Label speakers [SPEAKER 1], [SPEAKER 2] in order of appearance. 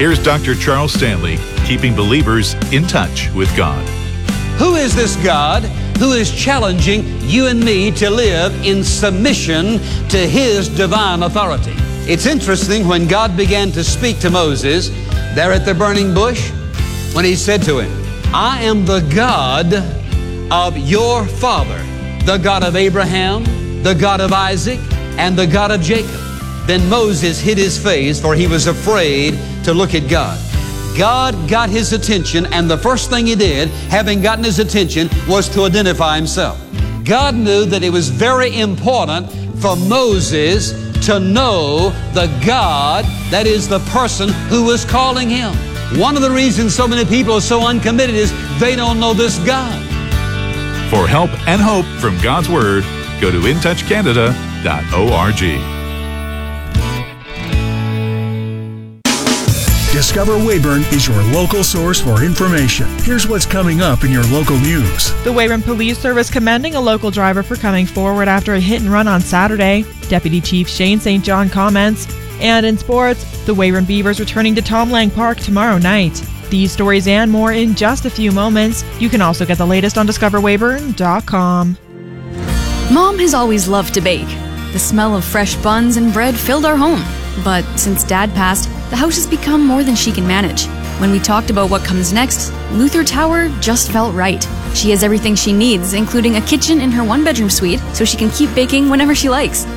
[SPEAKER 1] Here's Dr. Charles Stanley, keeping believers in touch with God.
[SPEAKER 2] Who is this God who is challenging you and me to live in submission to His divine authority? It's interesting, when God began to speak to Moses there at the burning bush, when He said to him, I am the God of your father, the God of Abraham, the God of Isaac, and the God of Jacob. Then Moses hid his face, for he was afraid to look at God. God got his attention, and the first thing He did, having gotten his attention, was to identify Himself. God knew that it was very important for Moses to know the God that is the person who was calling him. One of the reasons so many people are so uncommitted is they don't know this God.
[SPEAKER 1] For help and hope from God's Word, go to intouchcanada.org.
[SPEAKER 3] Discover Weyburn is your local source for information. Here's what's coming up in your local news.
[SPEAKER 4] The Weyburn Police Service commending a local driver for coming forward after a hit and run on Saturday. Deputy Chief Shane St. John comments. And in sports, the Weyburn Beavers returning to Tom Lang Park tomorrow night. These stories and more in just a few moments. You can also get the latest on discoverweyburn.com.
[SPEAKER 5] Mom has always loved to bake. The smell of fresh buns and bread filled our home. But since Dad passed, the house has become more than she can manage. When we talked about what comes next, Luther Tower just felt right. She has everything she needs, including a kitchen in her one-bedroom suite, so she can keep baking whenever she likes.